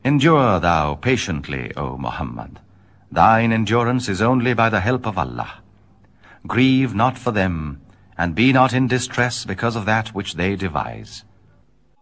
Endure thou patiently, O Muhammad. Thine endurance is only by the help of Allah. Grieve not for them, and be not in distress because of that which they devise.